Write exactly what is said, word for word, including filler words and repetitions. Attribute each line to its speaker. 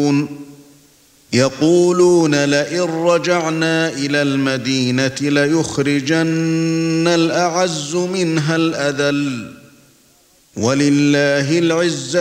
Speaker 1: يقولون لئن رجعنا إلى المدينة ليخرجن الأعز منها الأذل ولله العزة